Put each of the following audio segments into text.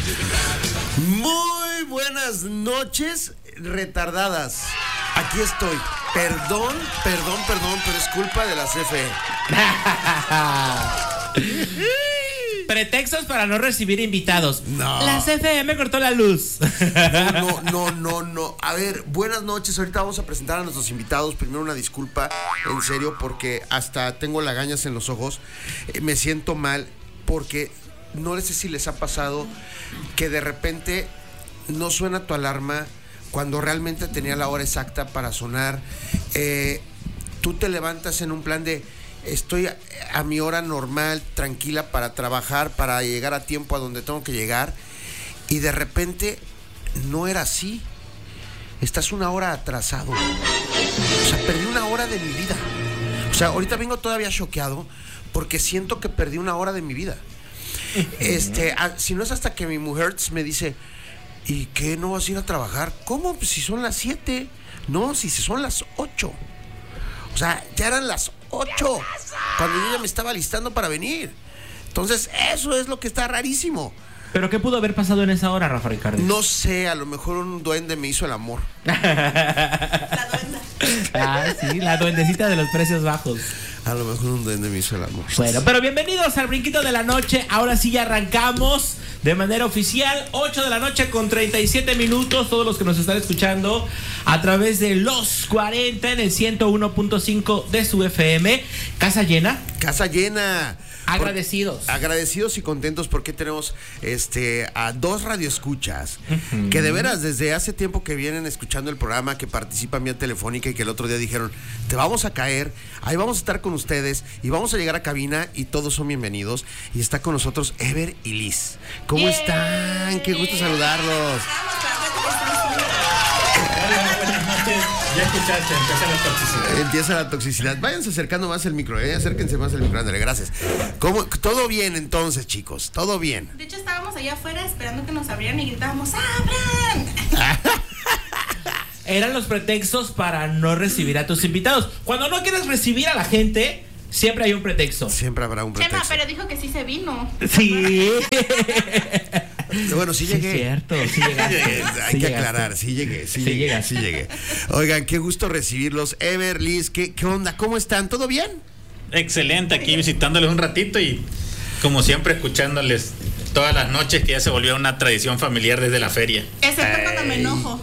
Muy buenas noches, retardadas. Aquí estoy. Perdón, pero es culpa de la CFE. Pretextos para no recibir invitados. No. La CFE me cortó la luz. No. A ver, buenas noches. Ahorita vamos a presentar a nuestros invitados. Primero una disculpa, en serio, porque hasta tengo lagañas en los ojos. Me siento mal porque no sé si les ha pasado que de repente no suena tu alarma cuando realmente tenía la hora exacta para sonar. Tú te levantas en un plan de estoy a mi hora normal, tranquila para trabajar, para llegar a tiempo a donde tengo que llegar, y de repente no era así. Estás una hora atrasado. O sea, perdí una hora de mi vida. O sea, ahorita vengo todavía choqueado porque siento que perdí una hora de mi vida. Si no es hasta que mi mujer me dice, ¿y qué, no vas a ir a trabajar? ¿Cómo? Pues si son las 7. No, si son las 8. O sea, ya eran las 8 cuando yo ya me estaba listando para venir. Entonces, eso es lo que está rarísimo. ¿Pero qué pudo haber pasado en esa hora, Rafa Ricardo? No sé, a lo mejor un duende me hizo el amor. La duenda. Ah, sí, la duendecita de los precios bajos. A lo mejor un duende me hizo el amor. Bueno, pero bienvenidos al Brinquito de la Noche. Ahora sí ya arrancamos de manera oficial. 8 de la noche con 37 minutos. Todos los que nos están escuchando a través de los 40 en el 101.5 de su FM. Casa llena. Casa llena. Agradecidos. Agradecidos y contentos porque tenemos a dos radioescuchas que de veras desde hace tiempo que vienen escuchando el programa, que participan vía telefónica y que el otro día dijeron, te vamos a caer, ahí vamos a estar con ustedes y vamos a llegar a cabina y todos son bienvenidos. Y está con nosotros Ever y Liz. ¿Cómo están? Qué gusto saludarlos. Buenas noches. Ya escuchaste, empieza la toxicidad. Empieza la toxicidad. Váyanse acercando más el micro, acérquense más el micro, ándale, gracias. ¿Cómo? Todo bien entonces, chicos, todo bien. De hecho, estábamos allá afuera esperando que nos abrieran y gritábamos, ¡abran! Eran los pretextos para no recibir a tus invitados. Cuando no quieres recibir a la gente, siempre hay un pretexto. Siempre habrá un pretexto. Chema, pero dijo que sí se vino. Sí. Bueno, sí llegué. Sí, cierto, sí llegaste. Hay que aclarar, sí llegué. Oigan, qué gusto recibirlos. Ever, Liz, ¿qué onda? ¿Cómo están? ¿Todo bien? Excelente, aquí visitándoles un ratito y como siempre escuchándoles todas las noches, que ya se volvió una tradición familiar desde la feria. Excepto cuando me enojo.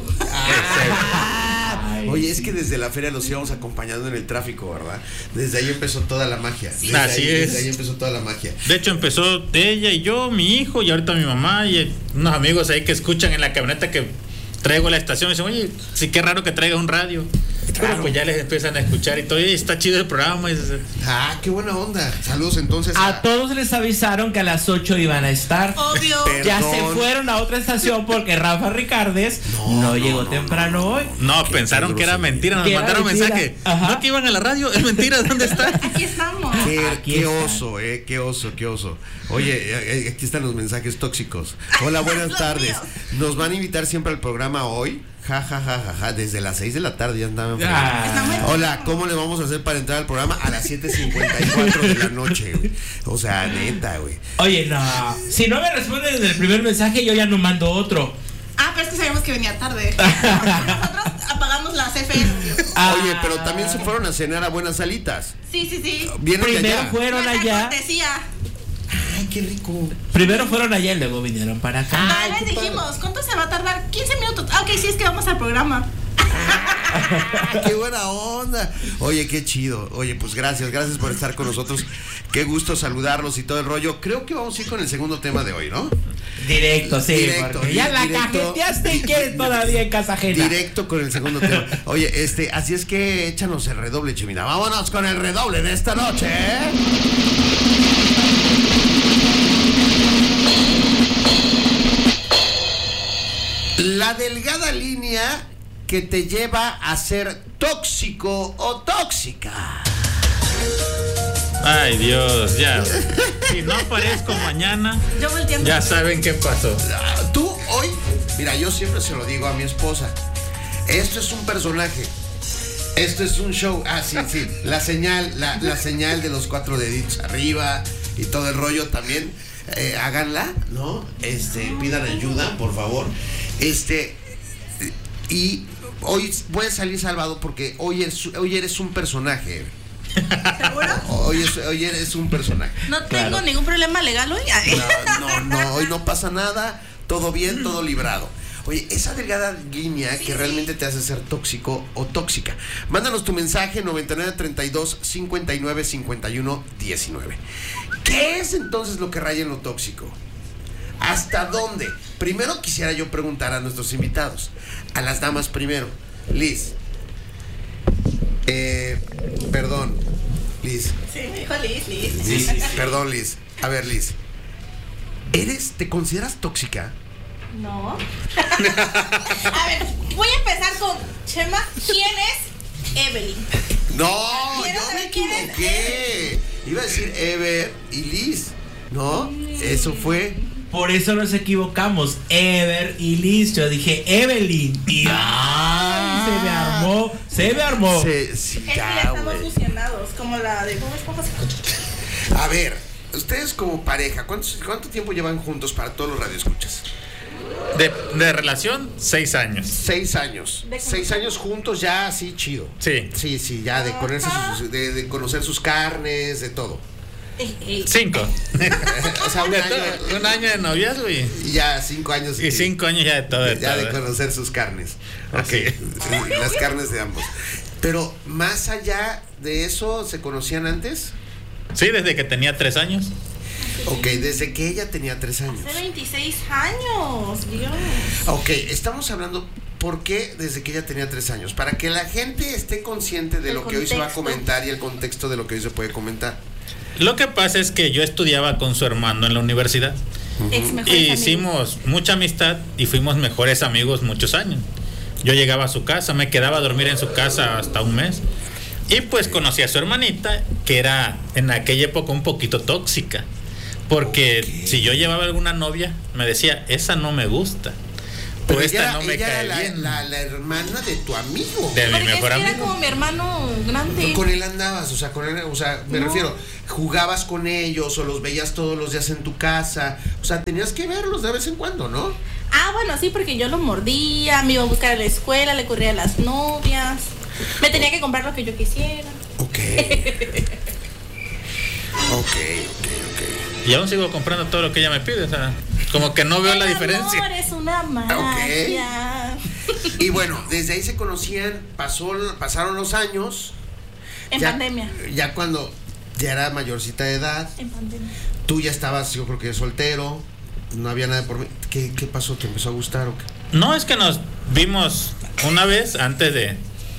Oye, es que desde la feria los íbamos acompañando en el tráfico, ¿verdad? Desde ahí empezó toda la magia. Sí. Desde ahí empezó toda la magia. De hecho, empezó ella y yo, mi hijo, y ahorita mi mamá y unos amigos ahí que escuchan en la camioneta que traigo a la estación y dicen, oye, sí, qué raro que traiga un radio. Claro. Pero pues ya les empiezan a escuchar y todo, y está chido el programa. Qué buena onda. Saludos entonces. A todos les avisaron que a las 8 iban a estar. Obvio. Ya se fueron a otra estación porque Rafa Ricardes no llegó temprano hoy. No, pensaron que era mentira, nos mandaron mensaje. Ajá. No, que iban a la radio, es mentira, ¿dónde está? Aquí estamos. Qué oso, qué oso. Oye, aquí están los mensajes tóxicos. Hola, buenas tardes. Nos van a invitar siempre al programa hoy. Ja, desde las 6 de la tarde ya andaban. Hola, ¿cómo le vamos a hacer para entrar al programa? A las 7:54 de la noche, güey. O sea, neta, güey. Oye, no. Si no me responden en el primer mensaje, yo ya no mando otro. Pero es que sabíamos que venía tarde. Nosotros apagamos la CFE. Oye, pero también se fueron a cenar a Buenas Salitas. Sí. Vienen de Primero allá. fueron allá. Cortesía. Ay, qué rico. Primero fueron allá y luego vinieron para acá. Les dijimos, ¿cuánto se va a tardar? 15 minutos. Ok, sí, es que vamos al programa. Qué buena onda. Oye, qué chido. Oye, pues gracias por estar con nosotros. Qué gusto saludarlos y todo el rollo. Creo que vamos a ir con el segundo tema de hoy, ¿no? Directo, sí. Directo, porque ya la directo. cajeteaste y quieres todavía en casa ajena. Directo con el segundo tema. Oye, así es que échanos el redoble, Chemina. Vámonos con el redoble de esta noche, ¿eh? La delgada línea que te lleva a ser tóxico o tóxica. Ay, Dios, ya. Si no aparezco mañana, Yo volteando. ya saben qué pasó. Tú hoy, mira, yo siempre se lo digo a mi esposa. Esto es un personaje. Esto es un show. Sí. La señal de los 4 deditos arriba y todo el rollo también. háganla, ¿no? Pidan ayuda, por favor. Y hoy voy a salir salvado porque hoy eres un personaje. ¿Seguro? Hoy eres un personaje. No tengo ningún problema legal hoy. No, hoy no pasa nada, todo bien, todo librado. Oye, esa delgada línea que realmente te hace ser tóxico o tóxica. Mándanos tu mensaje 9932-5951-19. ¿Qué es entonces lo que raya en lo tóxico? ¿Hasta dónde? Primero quisiera yo preguntar a nuestros invitados. A las damas primero. Liz. Perdón, Liz. Sí, me dijo Liz. Sí. Perdón, Liz. A ver, Liz. ¿Te consideras tóxica? No. A ver, voy a empezar con Chema. ¿Quién es Evelyn? No, Quiero yo me saber quién es equivoqué. Iba a decir Ever y Liz. ¿No? Eso fue. Por eso nos equivocamos. Ever y Liz. Yo dije Evelyn. Y se me armó. Sí, Es que ya, ya estamos güey. fusionados, como la de Bob Esponja. A ver, ustedes como pareja, ¿cuánto tiempo llevan juntos para todos los radioescuchas? De relación, 6 años. 6 años. 6 años juntos ya así chido. Sí. Sí, ya de de conocer sus carnes, de todo. 5. O sea, Un año de noviazgo y ya 5 años. Y 5 años ya de todo. Ya de conocer sus carnes. Así. Ok, sí, las carnes de ambos. Pero más allá de eso, ¿se conocían antes? Sí, desde que tenía 3 años. Ok, desde que ella tenía 3 años. Hace 26 años, Dios. Ok, estamos hablando, ¿por qué desde que ella tenía 3 años? Para que la gente esté consciente de El lo que hoy se va a contexto. comentar y el contexto de lo que hoy se puede comentar. Lo que pasa es que yo estudiaba con su hermano en la universidad. Ex mejores Y amigos. hicimos mucha amistad y fuimos mejores amigos muchos años. Yo llegaba a su casa, me quedaba a dormir en su casa hasta un mes. Y pues conocí a su hermanita, que era en aquella época un poquito tóxica. Porque si yo llevaba alguna novia, me decía, esa no me gusta. Pero O ella, esta no me ella cae era bien. la hermana de tu amigo. De mi Porque es mejor que era amigo. como mi hermano grande. Con él andabas, me No. refiero, jugabas con ellos o los veías todos los días en tu casa, o sea, tenías que verlos de vez en cuando, ¿no? Ah, bueno, sí, porque yo lo mordía, me iba a buscar a la escuela, le corría a las novias. Me tenía que comprar lo que yo quisiera. Ok. Ok. Y aún sigo comprando todo lo que ella me pide. O sea, como que no veo la El diferencia. amor es una magia. Y bueno, desde ahí se conocían, pasaron los años. En pandemia. Ya cuando ya era mayorcita de edad, En pandemia. tú ya estabas, yo creo que soltero, no había nada por mí. ¿Qué pasó? ¿Te empezó a gustar o qué? No, es que nos vimos una vez antes de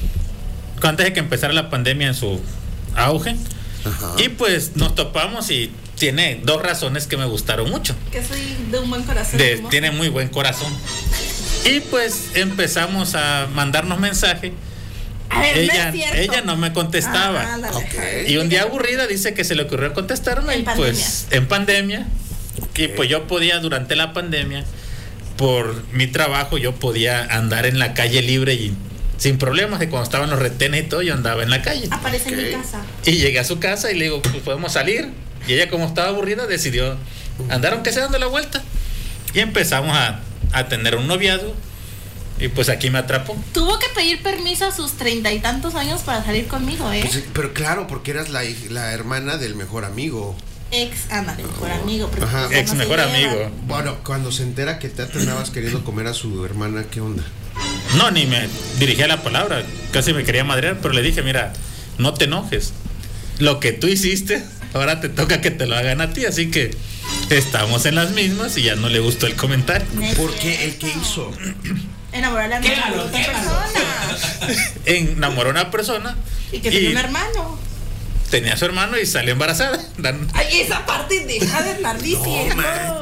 que empezara la pandemia en su auge. Ajá. Y pues nos topamos y tiene 2 razones que me gustaron mucho. Que soy de un buen corazón. ¿cómo? Tiene muy buen corazón. Y pues empezamos a mandarnos mensajes. A ver, no Ella, es cierto. ella no me contestaba. Ah, ándale. Ok. Y un día aburrida dice que se le ocurrió contestarme En y pandemia. pues en pandemia. Y pues yo podía durante la pandemia, por mi trabajo, yo podía andar en la calle libre y sin problemas. Y cuando estaban los retenes y todo, yo andaba en la calle. Aparece en Ok. mi casa. Y llegué a su casa y le digo, pues podemos salir. Y ella, como estaba aburrida, decidió andar aunque sea dando la vuelta. Y empezamos a tener un noviazgo. Y pues aquí me atrapó. Tuvo que pedir permiso a sus 30 y tantos años para salir conmigo, ¿eh? Pues, pero claro, porque eras la hermana del mejor amigo. Ándale, mejor amigo. porque Ajá. pues ya Ex no se mejor llevan. amigo. Bueno, cuando se entera que te andabas queriendo comer a su hermana, ¿qué onda? No, ni me dirigía la palabra. Casi me quería madrear, pero le dije, mira, no te enojes. Lo que tú hiciste, ahora te toca que te lo hagan a ti. Así que estamos en las mismas y ya no le gustó el comentario. No es Porque el que cierto. hizo. Enamorar a la Quémalo, otra quémalo. persona. Enamoró a una persona Y que tenía un hermano. tenía a su hermano y salió embarazada. Ay, esa parte deja de andar No diciendo.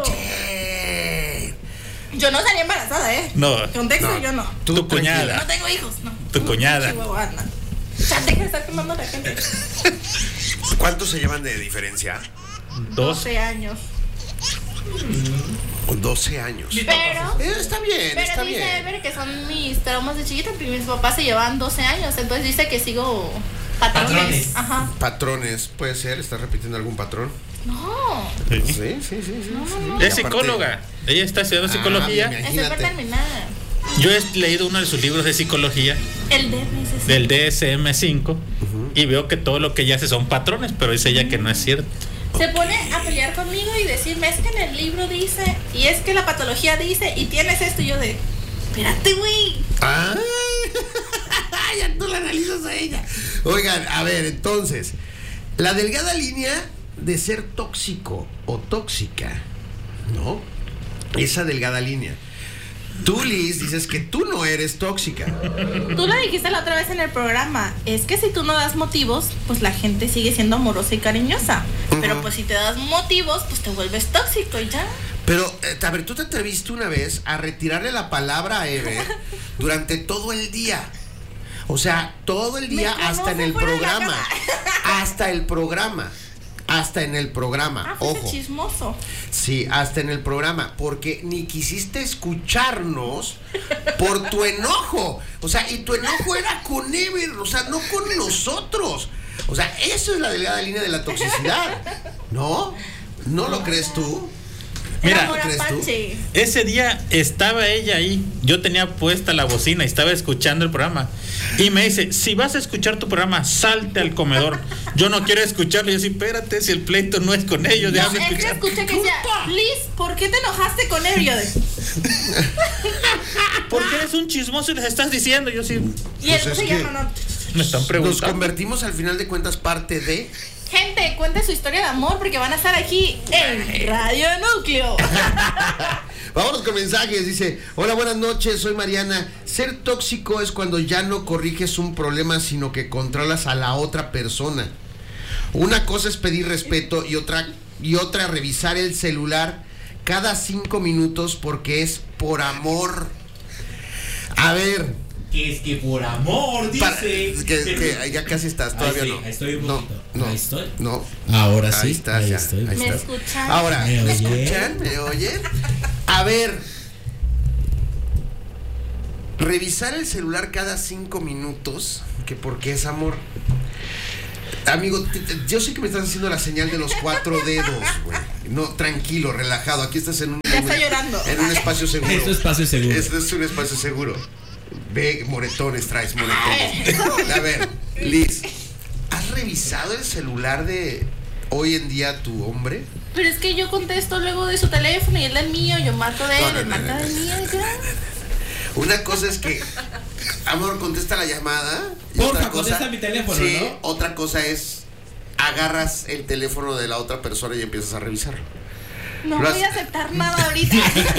manches. Yo no salí embarazada, ¿eh? No. Contexto, No. yo no. Tú, Tu cuñada. No tengo hijos, no. Tu cuñada. Chihuahuana. Ya deja de estar quemando a la gente. ¿Cuántos se llevan de diferencia? 12 años. 12 años. Pero Está bien, Pero está dice bien. Ever que son mis traumas de chiquita, porque mis papás se llevaban 12 años, entonces dice que sigo patrones. Patrones. Ajá. Patrones, puede ser, ¿estás repitiendo algún patrón? No. Sí. No. Es psicóloga. Ella está estudiando psicología. bien. Estoy por terminar. Yo he leído uno de sus libros de psicología, El DSM. del DSM-5, y veo que todo lo que ella hace son patrones, pero dice ella que no es cierto. Se pone a pelear conmigo y decirme, es que en el libro dice, y es que la patología dice, y tienes esto, y yo de, espérate, güey. Ay, ya tú la analizas a ella. Oigan, a ver, entonces, la delgada línea de ser tóxico o tóxica, ¿no? Esa delgada línea. Tú, Liz, dices que tú no eres tóxica. Tú lo dijiste la otra vez en el programa, es que si tú no das motivos, pues la gente sigue siendo amorosa y cariñosa. Pero pues si te das motivos, pues te vuelves tóxico y ya. Pero, a ver, tú te atreviste una vez a retirarle la palabra a Ever durante todo el día. O sea, todo el día hasta en el programa. Hasta el programa. Hasta en el programa. Fuiste Ojo. chismoso. Sí, hasta en el programa, porque ni quisiste escucharnos por tu enojo. O sea, y tu enojo era con Ever, o sea, no con nosotros. O sea, eso es la delgada línea de la toxicidad. ¿No? ¿No lo crees tú? Mira, Amor apache. ese día estaba ella ahí, yo tenía puesta la bocina y estaba escuchando el programa. Y me dice, si vas a escuchar tu programa, salte al comedor. Yo no quiero escucharlo. Y yo, sí, espérate, si el pleito no es con ellos, No, déjame es que escuchar. escuché que decía, Liz, ¿por qué te enojaste con él? Y yo de, ¿Por qué eres un chismoso y les estás diciendo? Yo sí, y él Pues se es que- llama, no. me están Nos preguntando. convertimos al final de cuentas parte de... Gente, cuente su historia de amor porque van a estar aquí en Radio Núcleo. Vámonos con mensajes. Dice, hola, buenas noches, soy Mariana. Ser tóxico es cuando ya no corriges un problema, sino que controlas a la otra persona. Una cosa es pedir respeto y otra revisar el celular cada 5 minutos porque es por amor. A ver, Que es que por amor, dice. que ya casi estás, todavía Ahí no. sí, ahí estoy un no, poquito. no, Ahí estoy. no. Ahora sí, Ahí estás, ahí ya, estoy. ahí ¿Me estás. escuchan? Ahora, ¿Me ¿me oyen? escuchan? ¿Me oyen? A ver, revisar el celular cada 5 minutos, que porque es amor. Amigo, yo sé que me estás haciendo la señal de los 4 dedos, güey. No, tranquilo, relajado. Aquí estás en un... Ya está llorando. En un espacio seguro. Es tu espacio seguro. Este es un espacio seguro. Ve, moretones, traes moretones. A ver, Liz, ¿has revisado el celular de hoy en día tu hombre? Pero es que yo contesto luego de su teléfono y él del mío, yo marco de él, él marca del mío y ya. Una cosa es que, amor, contesta la llamada. Y Porfa, otra cosa, contesta mi teléfono, sí, ¿no? otra cosa es agarras el teléfono de la otra persona y empiezas a revisarlo. No Lo voy a has- aceptar nada ahorita.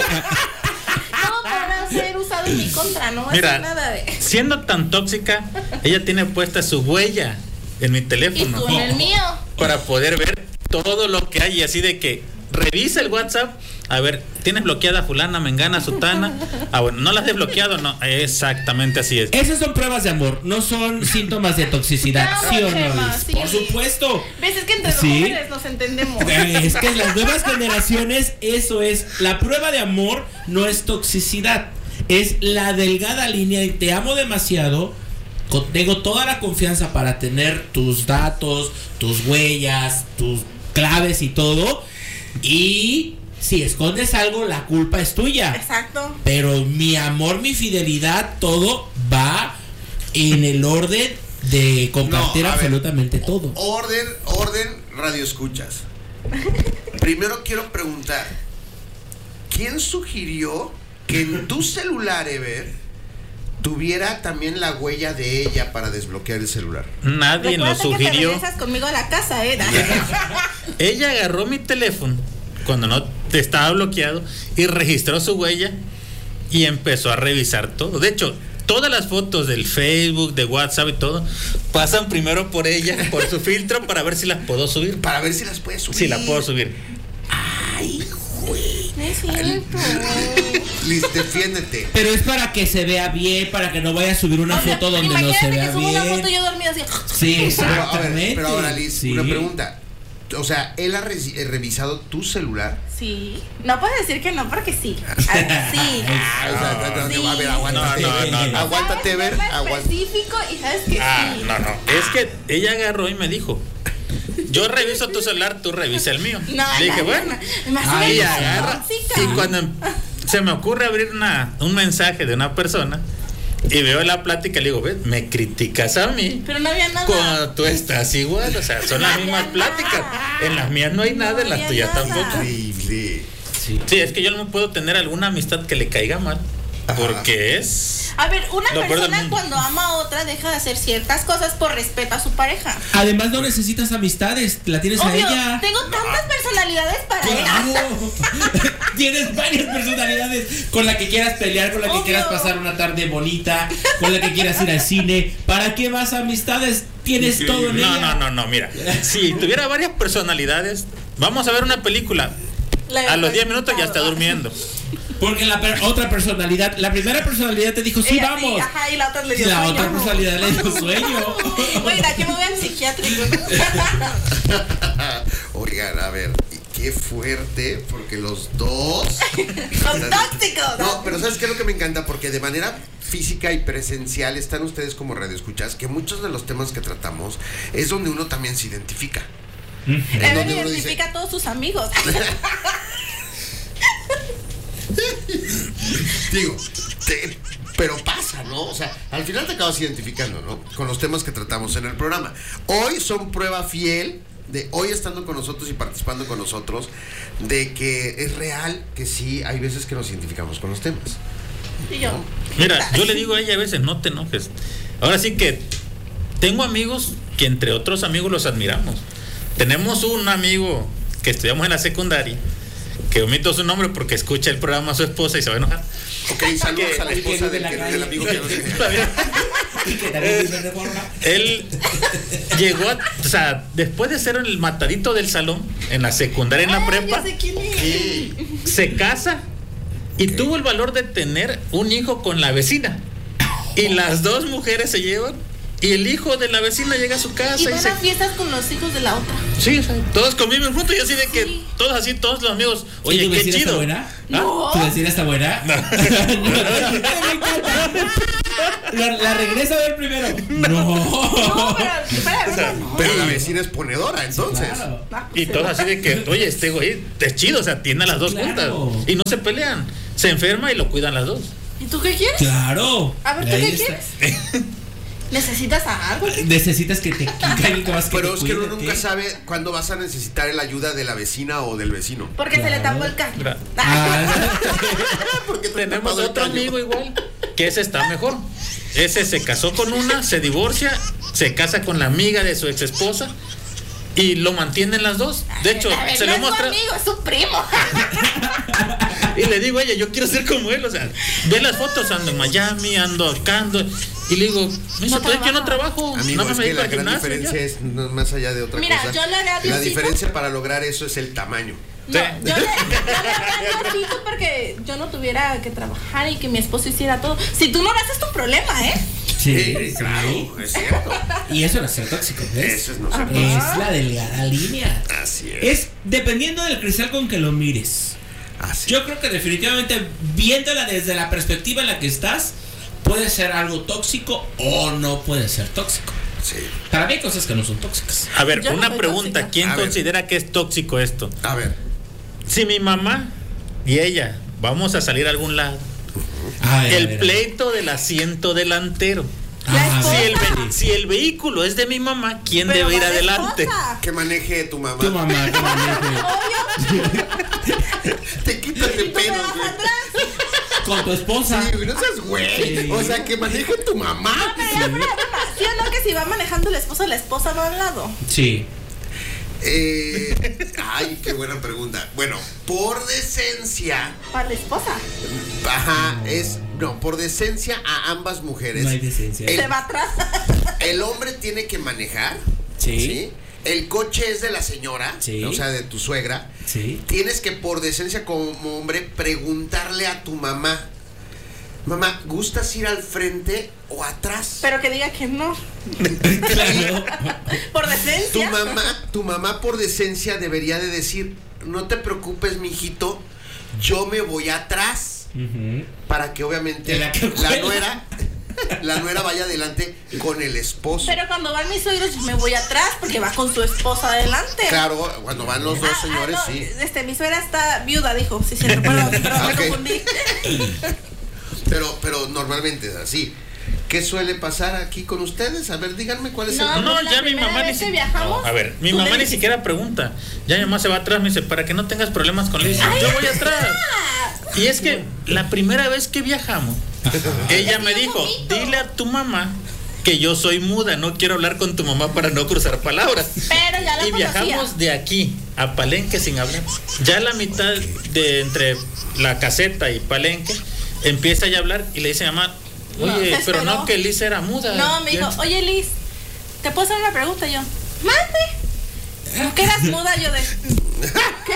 No podrá ser usado en mi contra, no va a Mira, ser nada de. siendo tan tóxica, ella tiene puesta su huella en mi Y teléfono tú en el mío. para poder ver todo lo que hay, así de que revisa el WhatsApp. A ver, ¿tienes bloqueada fulana, mengana, sutana? Ah, bueno, ¿no la has desbloqueado? No, exactamente así es. Esas son pruebas de amor, no son síntomas de toxicidad, No, ¿sí o no, Chema, Liz? sí. Por supuesto. ¿Ves? Es que entre los Sí. jóvenes nos entendemos. Es que en las nuevas generaciones eso es, la prueba de amor no es toxicidad, es la delgada línea y te amo demasiado, tengo toda la confianza para tener tus datos, tus huellas, tus claves y todo, y si escondes algo la culpa es tuya. Exacto. Pero mi amor, mi fidelidad, todo va en el orden de compartir No, a ver. absolutamente todo. Orden, radio escuchas. Primero quiero preguntar, ¿quién sugirió que en tu celular, Ever, tuviera también la huella de ella para desbloquear el celular? Nadie nos Recuerda que te sugirió. regresas conmigo a la casa, ¿eh? Ella agarró mi teléfono cuando no estaba bloqueado y registró su huella y empezó a revisar todo. De hecho, todas las fotos del Facebook, de WhatsApp y todo pasan primero por ella, por su filtro, para ver si las puedo subir. Para ver si las puedes subir. Si la puedo subir. Ay, güey. No es cierto. Liz, defiéndete. Pero es para que se vea bien, para que no vaya a subir una O sea, foto donde no imagínate se vea que subo una foto bien. yo dormida así. Sí, Pero, a ver, exactamente. pero ahora, Liz, Sí. una pregunta. O sea, ¿él ha revisado tu celular? Sí. No puedes decir que no, porque sí. Sí. O sea, Sí. a ver, aguántate. No. Aguántate, Ver. Aguántate. Aguántate. Específico y sabes que sí. No. Es que ella agarró y me dijo, yo reviso tu celular, tú revisa el mío. No, Le dije, bueno, ahí agarra. Y cuando se me ocurre abrir un mensaje de una persona y veo la plática, le digo, ¿ves? Me criticas a mí. Pero no había nada. Cuando tú estás igual, o sea, son las mismas pláticas. En las mías no hay nada, en las tuyas tampoco. Increíble. Sí, es que yo no puedo tener alguna amistad que le caiga mal. Porque es... A ver, una lo peor del persona mundo. cuando ama a otra deja de hacer ciertas cosas por respeto a su pareja. Además no necesitas amistades, la tienes a Obvio, ella. tengo tantas personalidades para ella. Claro. Tienes varias personalidades con la que quieras pelear, con la que Obvio. quieras pasar una tarde bonita, con la que quieras ir al cine. ¿Para qué vas a amistades? Tienes todo en ella. No, mira. Si tuviera varias personalidades, vamos a ver una película. A los 10 minutos ya está durmiendo. Porque otra personalidad, la primera personalidad te dijo, sí, Ella vamos. ajá, y la otra le dio La sueño. otra personalidad le dio sueño. Oiga, aquí me voy al psiquiátrico. Oigan, a ver, qué fuerte, porque los dos Son tóxicos. No, pero ¿sabes qué es lo que me encanta? Porque de manera física y presencial están ustedes como radioescuchas, que muchos de los temas que tratamos es donde uno también se identifica. En Él donde uno identifica a todos sus amigos. Digo, pero pasa, ¿no? O sea, al final te acabas identificando, ¿no? Con los temas que tratamos en el programa. Hoy son prueba fiel de hoy estando con nosotros y participando con nosotros, de que es real que sí, hay veces que nos identificamos con los temas. Y yo. Mira, yo le digo a ella a veces, no te enojes. Ahora sí que tengo amigos que entre otros amigos los admiramos. Tenemos un amigo que estudiamos en la secundaria, que omito su nombre porque escucha el programa a su esposa y se va a enojar. Ok, saludos a la esposa del amigo que nos Y que también vive de forma. Él llegó o sea, después de ser el matadito del salón, en la secundaria, en la prepa, Ya sé quién es. se casa y tuvo el valor de tener un hijo con la vecina. Y las dos mujeres se llevan. Y el hijo de la vecina llega a su casa Y y van se... a fiestas con los hijos de la otra. Sí, o sea, todos conviven juntos y así de que Sí. todos los amigos. ¿Y Oye, tu qué vecina chido. está buena? No. ¿Tu vecina está buena? La regresa a ver primero. No, No. pero espera, no. Pero la vecina es ponedora, entonces. Claro. Y todos así de que, oye, este güey es chido, o sea, tiene a las dos Claro. juntas. Y no se pelean. Se enferma y lo cuidan las dos. ¿Y tú qué quieres? Claro. A ver, ¿tú Ahí qué está. quieres? ¿Necesitas algo? Necesitas que te caiga que más que Pero te es que uno cuide, nunca ¿qué? sabe cuándo vas a necesitar la ayuda de la vecina o del vecino. Porque se le Claro. tapó el caño. Mira. Porque te Tenemos tapas el otro caño. amigo igual, que ese está mejor. Ese se casó con una, se divorcia, se casa con la amiga de su ex esposa y lo mantienen las dos. De hecho, A ver, se no lo es su muestra amigo, es su primo. y le digo, oye, yo quiero ser como él, o sea, ve las fotos, ando en Miami, ando acá, ando. Y le digo, me dice, pues yo no trabajo, Amigo, nada más es me que dedico la al gran gimnasio. diferencia ya. es más allá de otra Mira, cosa. yo le haré a La Diosito. diferencia para lograr eso es el tamaño. No, Sí. yo le haría Diosito porque yo no tuviera que trabajar y que mi esposo hiciera todo. Si tú no lo haces, es tu problema, ¿eh? Sí, claro, es cierto. Y eso no es ser tóxico, ¿ves? Eso es no ser Es la delgada línea. Así es. Es dependiendo del cristal con que lo mires. Así. Yo creo que definitivamente viéndola desde la perspectiva en la que estás, puede ser algo tóxico o no puede ser tóxico. Sí. Para mí hay cosas que no son tóxicas. A ver, Yo no una soy pregunta, tóxica. ¿quién A ver. considera que es tóxico esto? A ver. Si mi mamá y ella vamos a salir a algún lado, A ver, a el ver. pleito del asiento delantero. La Ah, esposa. Si el vehículo es de mi mamá, ¿quién Pero debe ir va la adelante? esposa. Que maneje tu mamá. Tu mamá, tu mamá, Te quitas de Y tú me pelos, vas güey. atrás. con tu esposa. Sí, güey, no seas güey. Sí. O sea, que maneje tu mamá. Pero ya fuera de broma, ¿sí o no que si va manejando la esposa va al lado? Sí. Ay, qué buena pregunta. Bueno, por decencia. Para la esposa. Ajá, por decencia a ambas mujeres. No hay decencia. El, Se va atrás. el hombre tiene que manejar. Sí. El coche es de la señora, Sí. o sea, de tu suegra. Sí. Tienes que, por decencia como hombre, preguntarle a tu mamá: mamá, ¿gustas ir al frente o atrás? Pero que diga que no. Claro. Por decencia. Tu mamá por decencia debería de decir: no te preocupes, mijito, yo me voy atrás. Ujú. Para que obviamente La que la cuela. nuera la nuera vaya adelante con el esposo. Pero cuando van mis suegros, yo me voy atrás porque va con su esposa adelante. Claro, cuando van los dos señores, no, sí. Mi suegra está viuda, dijo. Sí, cierto, perdón, me confundí. Pero normalmente es así. ¿Qué suele pasar aquí con ustedes? A ver, díganme cuál es el... No, ya mi mamá ni siquiera... A ver, mi mamá ni siquiera pregunta. Ya mi mamá se va atrás, me dice, para que no tengas problemas con Liz. Yo voy atrás. Y es que la primera vez que viajamos, ella me dijo, dile a tu mamá que yo soy muda, no quiero hablar con tu mamá para no cruzar palabras. Pero ya la Y viajamos de aquí a Palenque sin hablar. Ya la mitad de entre la caseta y Palenque empieza ya a hablar y le dice a mamá, oye, pero no, que Liz era muda. No, me dijo, oye Liz, ¿te puedo hacer una pregunta? Yo, mande. ¿Por qué eras muda? Yo de, ¿qué?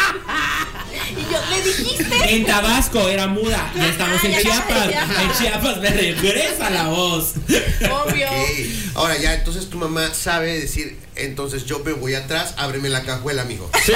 Y yo, ¿le dijiste? En Tabasco era muda. Ya estamos en ya Chiapas. Chiapas. En Chiapas me regresa la voz. Obvio. Okay. Ahora ya, entonces tu mamá sabe decir, entonces yo me voy atrás, ábreme la cajuela, mijo. Sí.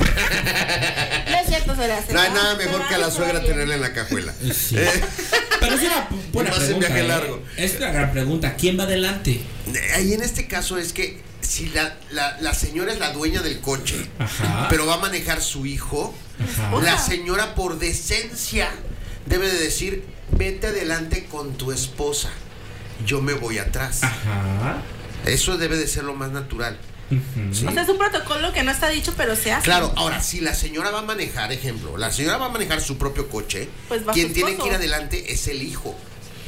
No es cierto, suegra. No hay nada mejor que a la suegra tenerla en la cajuela. Sí. Pero es una buena Más en pregunta. viaje largo. Es una gran pregunta. ¿Quién va adelante? Ahí en este caso es que si la señora es la dueña del coche, Ajá. pero va a manejar su hijo, Ajá. la señora por decencia debe de decir, vete adelante con tu esposa, yo me voy atrás. Ajá. Eso debe de ser lo más natural. ¿Sí? O sea, es un protocolo que no está dicho, pero se hace. Claro, ahora, si la señora va a manejar, ejemplo, la señora va a manejar su propio coche, Pues va quien su tiene esposo. que ir adelante es el hijo.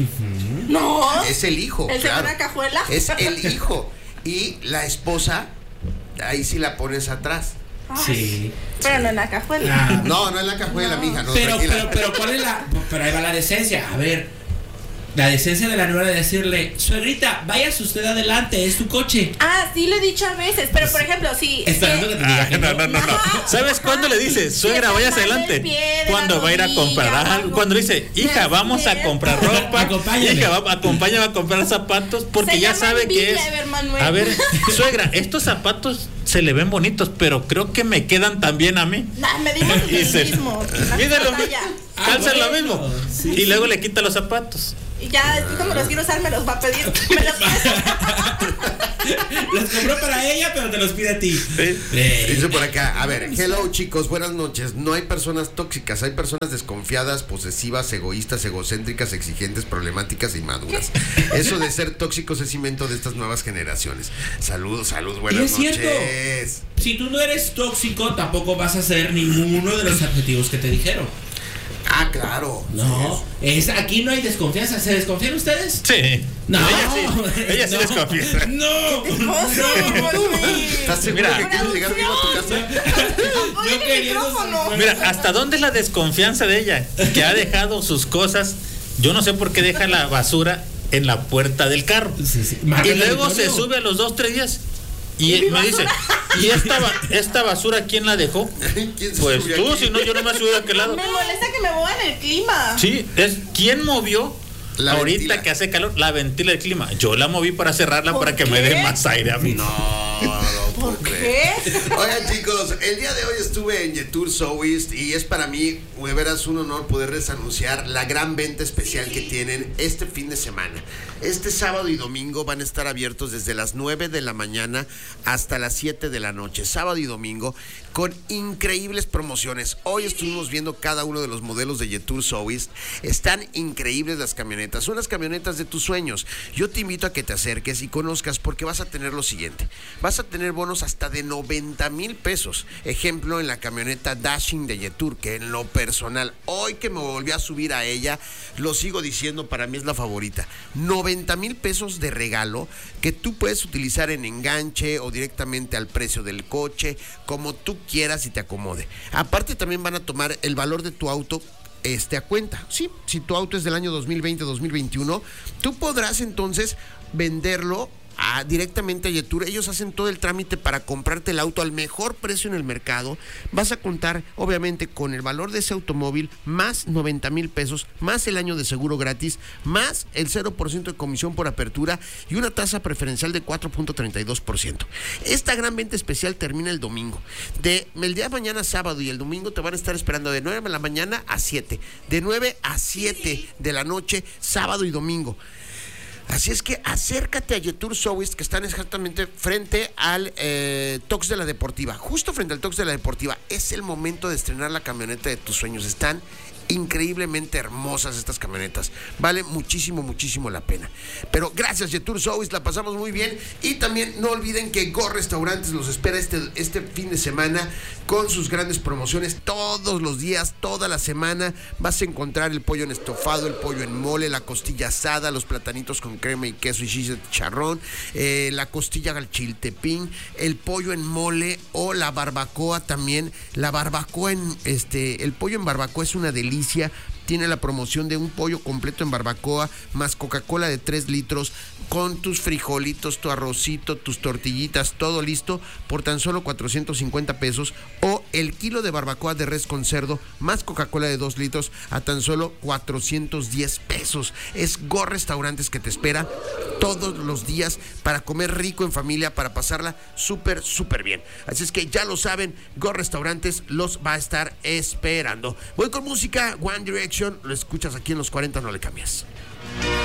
No. Es el hijo. ¿El claro. señor a cajuela? Es el hijo. Y la esposa, ahí sí la pones atrás. Ay, Sí. pero no en la cajuela. Ah. No, no es la cajuela, mija, no, Pero tranquila. ¿cuál es la...? Pero ahí va la decencia. A ver, la decencia de la nuera de decirle, suegrita, váyase usted adelante, es tu coche. Ah, sí lo he dicho a veces, pero por ejemplo, si... Esperando que te diga que No. ¿Sabes cuándo le dice, suegra, vayas adelante? Cuando va a ir a comprar algo. Cuando le dice, hija, vamos a comprar ropa. Acompáñame. Hija, acompáñame a comprar zapatos. Porque Se ya llama sabe que envidia, es. Ever Manuel. A ver, suegra, estos zapatos se le ven bonitos, pero creo que me quedan también a mí. Nah, me dimos Y se- el mismo. Mide lo Talla. calza lo bueno, mismo. sí, Y luego le quita los zapatos. Y ya, cuando los quiero usar, me los va a pedir. Me los Los compró para ella, pero te los pide a ti. Dice por acá, a ver, hello chicos, buenas noches. No hay personas tóxicas, hay personas desconfiadas, posesivas, egoístas, egocéntricas, exigentes, problemáticas y maduras. Eso de ser tóxicos es invento de estas nuevas generaciones. Saludos, buenas Y es cierto. noches. Si tú no eres tóxico, tampoco vas a hacer ninguno de los adjetivos que te dijeron. Ah, claro. No, aquí no hay desconfianza. ¿Se desconfían ustedes? Sí. No. Ella sí No. desconfía. No. ¿Estás seguro Mira. que quieres llegar vivo a tu casa? Yo queriendo. Mira, ¿hasta dónde es la desconfianza de ella? Que ha dejado sus cosas. Yo no sé por qué deja la basura en la puerta del carro. Sí. Y luego se sube a los 2-3 días. Y me dice, ¿y esta basura quién la dejó? ¿Quién se Pues subió tú, aquí? si no, yo no me subí de aquel lado. Me molesta que me muevan el clima. Sí, es ¿quién movió La ahorita ventila. que hace calor? La ventila del clima. Yo la moví para cerrarla ¿Por para que me qué? dé más aire a mí. No puedo ¿Por creer. qué? Oigan chicos, el día de hoy estuve en Yetur Southeast y es para mí de veras un honor poderles anunciar la gran venta especial que tienen este fin de semana. Este sábado y domingo van a estar abiertos desde las 9 de la mañana hasta las 7 de la noche, sábado y domingo, con increíbles promociones. Hoy estuvimos viendo cada uno de los modelos de Yetur Southeast. Están increíbles las camionetas, son las camionetas de tus sueños. Yo te invito a que te acerques y conozcas porque vas a tener lo siguiente. Vas a tener bonos hasta de 90,000 pesos. Ejemplo, en la camioneta Dashing de Yetur, que en lo personal, hoy que me volví a subir a ella, lo sigo diciendo, para mí es la favorita. 90,000 pesos de regalo que tú puedes utilizar en enganche o directamente al precio del coche, como tú quieras y te acomode. Aparte también van a tomar el valor de tu auto a cuenta. Sí, si tu auto es del año 2020-2021, tú podrás entonces venderlo directamente a Yetur. Ellos hacen todo el trámite para comprarte el auto al mejor precio en el mercado. Vas a contar obviamente con el valor de ese automóvil más 90,000 pesos, más el año de seguro gratis, más el 0% de comisión por apertura y una tasa preferencial de 4.32%. Esta gran venta especial termina el domingo. El día de mañana sábado y el domingo te van a estar esperando de 9 de la mañana a 7, de 9 a 7 de la noche, sábado y domingo. Así es que acércate a Yetur Sowis, que están exactamente frente al Tox de la Deportiva. Justo frente al Tox de la Deportiva. Es el momento de estrenar la camioneta de tus sueños. Están increíblemente hermosas estas camionetas. Vale muchísimo, muchísimo la pena. Pero gracias, Yetur Sowis, la pasamos muy bien. Y también no olviden que Go Restaurantes los espera este fin de semana con sus grandes promociones. Todos los días, toda la semana vas a encontrar el pollo en estofado, el pollo en mole, la costilla asada, los platanitos con crema y queso y chis de chicharrón, la costilla al chiltepín, el pollo en mole o la barbacoa también. La barbacoa el pollo en barbacoa es una delicia. Tiene la promoción de un pollo completo en barbacoa más Coca-Cola de 3 litros con tus frijolitos, tu arrocito, tus tortillitas, todo listo por tan solo 450 pesos, o el kilo de barbacoa de res con cerdo más Coca-Cola de 2 litros a tan solo 410 pesos. Es Go Restaurantes que te espera todos los días para comer rico en familia, para pasarla súper, súper bien. Así es que ya lo saben, Go Restaurantes los va a estar esperando. Voy con música, One Direction, lo escuchas aquí en los 40, no le cambias.